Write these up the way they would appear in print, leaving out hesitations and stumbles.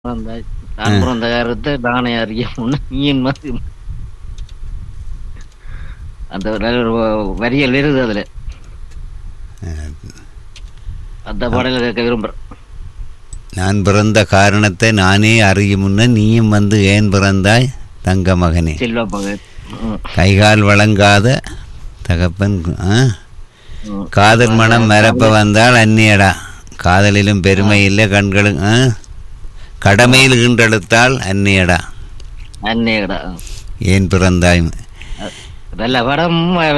பிறந்தாய். தான் பிறந்த காலத்தை நானே அறிய முன்ன நீயின் மாதிரி அந்த ஒரு வரியல் வருது அதுல. அந்த பாடல கேட்க விரும்புறேன். நான் பிறந்த காரணத்தை நானே அறியும் முன்ன நீயும் வந்து ஏன் பிறந்தாய் தங்க மகனே. செல்வ மகன். கைகால் வழங்காத தகப்பன் காதல் மனம் மரப்ப வந்தால் அந்நியடா. காதலிலும் பெருமை இல்லை கண்களும் கடமையில் ஈன்றெடுத்தால் அந்நியடா. அந்நியடா ஏன் பிறந்தாய். நல்ல படம்.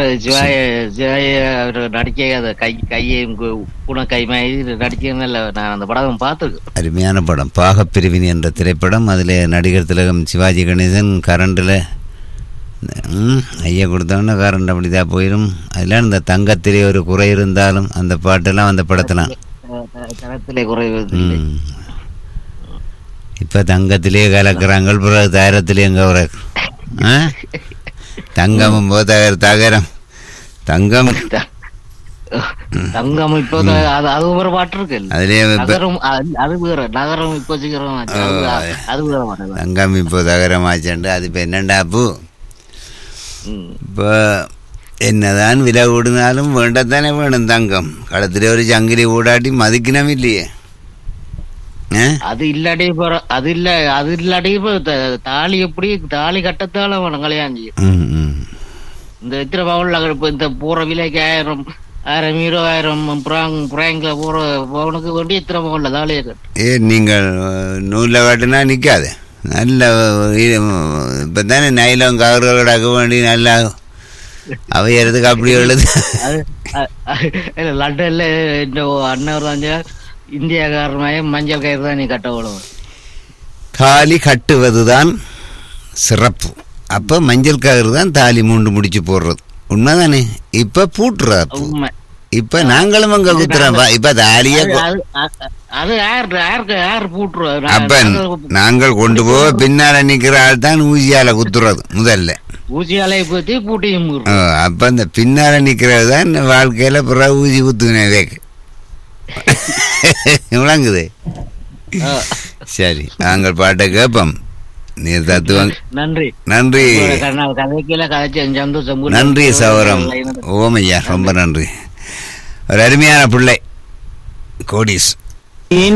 நடிக்க கையையும் கை மாதிரி நடிக்க நல்ல. நான் அந்த படம் பார்த்துருக்கேன். அருமையான படம் பாகப்பிரிவினை என்ற திரைப்படம். அதில் நடிகர் திலகம் சிவாஜி கணேசன் கரண்டில் ஐயா கொடுத்தோன்னா கரண்ட் அப்படிதான் போயிடும். அதெல்லாம் இந்த தங்கத்திலே ஒரு குறை இருந்தாலும் அந்த பாட்டெல்லாம் அந்த படத்தெல்லாம் இப்போ தங்கத்திலே கலக்கிறாங்க. பிறகு தகரத்திலே எங்கே ஒரு தங்கமும் தகரம் தங்கம் தங்கம் இப்போ அது ஒரு பாட்டு இருக்கு. அதுலேயே அது வேற நகரம் இப்போ சீக்கிரம் அது வேற மாட்டேன். தங்கம் இப்போ தகரமாச்சேன்ட்டு அது இப்போ என்னண்டா பூ. இப்போ என்னதான் விலை கூடினாலும் வேண்டத்தானே வேணும் தங்கம். களத்தில் ஒரு சங்கிலி ஊடாட்டி மதிக்கணும் இல்லையே. அது இல்லாட்டி அது இல்ல அது இல்லாட்டி தாலி எப்படி தாலி கட்டத்தால வேணும் கல்யாணி. இந்த எத்தனை பவுன்ல இந்த போற விலைக்கு 1000 2000 புறாங்கில போற பவுனுக்கு வேண்டி எத்தனை பவுன்ல தாலியை கட்டு. நீங்கள் நூலில் கட்டுனா நிற்காது. நல்ல இப்போ தானே நைலம் கவர்களாக வேண்டி நல்லா அவையறதுக்கு அப்படி எழுது. லண்டன்ல இந்த அண்ணன் வந்து இந்தியாக்காரனாய மஞ்சள் கயிறு தான் நீ கட்ட விடுவோம். தாலி கட்டுவதுதான் சிறப்பு. அப்போ மஞ்சள் கயிறு தான் தாலி மூண்டு முடிச்சு போடுறது உண்மைதானே. இப்போ பூட்டுறாரு. இப்ப நாங்களும் அங்க குத்துறோம். இப்ப தாலிய அப்ப நாங்கள் கொண்டு போக பின்னால நிக்கிற ஆள் தான் ஊசியால குத்துறது முதல்ல. ஊசியாலை பத்தி பூட்டியும் அப்ப இந்த பின்னால நிக்கிறது தான் வாழ்க்கையில பிறகு ஊசி குத்துனே வேக்கு விளங்குது. சரி நாங்கள் பாட்டை கேட்போம். நீர் தத்துவம். நன்றி நன்றி நன்றி சௌரம். ஓமையா ரொம்ப நன்றி. ஒரு அருமையான பிள்ளை கோடிஸ்.